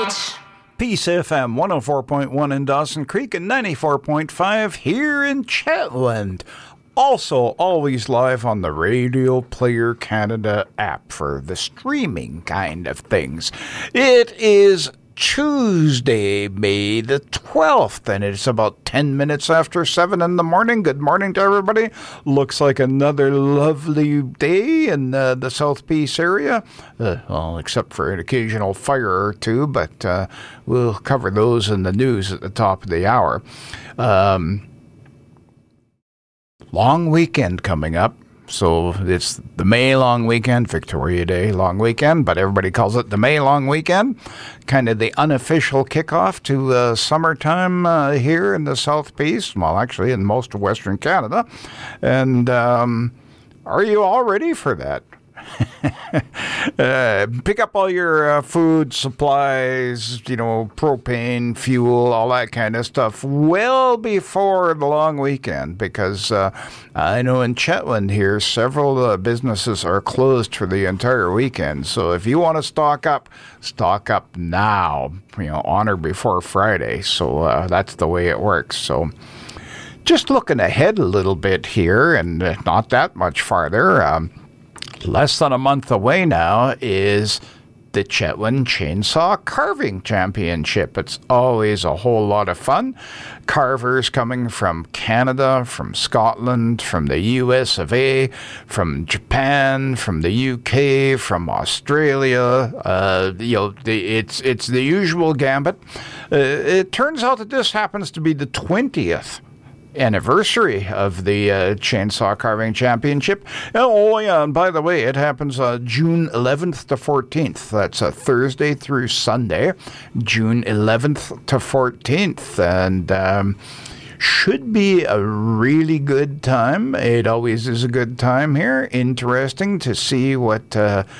Peace FM 104.1 in Dawson Creek and 94.5 here in Chetwynd. Also, always live on the Radio Player Canada app for the streaming kind of things. It is Tuesday, May the 12th, and it's about 10 minutes after 7 in the morning. Good morning to everybody. Looks like another lovely day in the South Peace area. Well, except for an occasional fire or two, but we'll cover those in the news at the top of the hour. Long weekend coming up. So it's the May long weekend, Victoria Day long weekend, but everybody calls it the May long weekend. Kind of the unofficial kickoff to summertime here in the South Peace. Well, actually in most of Western Canada. And are you all ready for that? Pick up all your food supplies, propane, fuel, all that kind of stuff well before the long weekend, because I know in Chetwynd here, several businesses are closed for the entire weekend. So if you want to stock up now, on or before Friday. So that's the way it works. So just looking ahead a little bit here, and not that much farther, less than a month away now is the Chetwynd Chainsaw Carving Championship. It's always a whole lot of fun. Carvers coming from Canada, from Scotland, from the US of A, from Japan, from the UK, from Australia. It's the usual gambit. It turns out that this happens to be the 20th anniversary of the Chainsaw Carving Championship. Oh, yeah, and by the way, it happens June 11th to 14th. That's a Thursday through Sunday, June 11th to 14th. And should be a really good time. It always is a good time here. Interesting to see what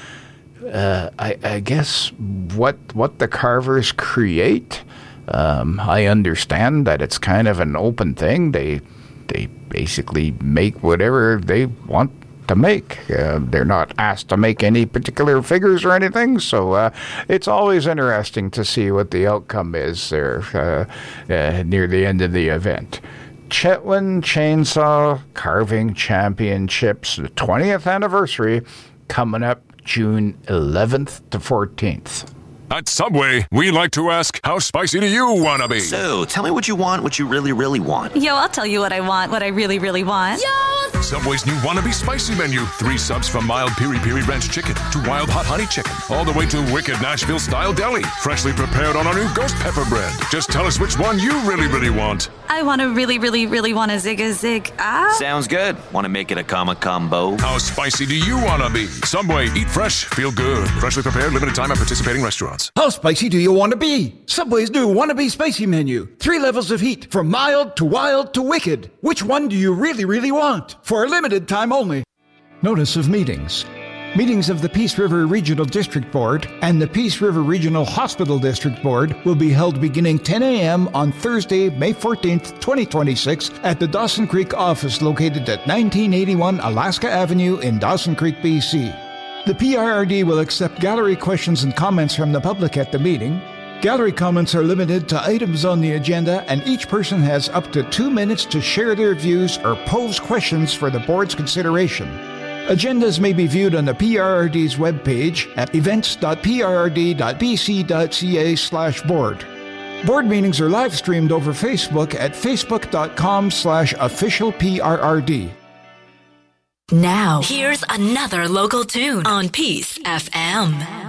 I guess what the carvers create. I understand that it's kind of an open thing. They basically make whatever they want to make. They're not asked to make any particular figures or anything, so it's always interesting to see what the outcome is there near the end of the event. Chetwynd Chainsaw Carving Championships, the 20th anniversary, coming up June 11th to 14th. At Subway, we like to ask, how spicy do you want to be? So, tell me what you want, what you really, really want. Yo, I'll tell you what I want, what I really, really want. Yo! Subway's new Wannabe Spicy menu. 3 subs from mild piri-piri ranch chicken to wild hot honey chicken, all the way to wicked Nashville-style deli, freshly prepared on our new ghost pepper bread. Just tell us which one you really, really want. I want to really, really, really want a zig. Ah. Sounds good. Want to make it a combo? How spicy do you want to be? Subway, eat fresh, feel good. Freshly prepared, limited time at participating restaurants. How spicy do you want to be? Subway's new Wannabe Spicy menu. 3 levels of heat, from mild to wild to wicked. Which one do you really, really want? For a limited time only. Notice of meetings. Meetings of the Peace River Regional District Board and the Peace River Regional Hospital District Board will be held beginning 10 a.m. on Thursday, May 14th, 2026 at the Dawson Creek office located at 1981 Alaska Avenue in Dawson Creek, BC. The PRRD will accept gallery questions and comments from the public at the meeting. Gallery comments are limited to items on the agenda, and each person has up to 2 minutes to share their views or pose questions for the board's consideration. Agendas may be viewed on the PRRD's webpage at events.prrd.bc.ca/board. Board meetings are live streamed over Facebook at facebook.com/officialprrd. Now, here's another local tune on Peace FM.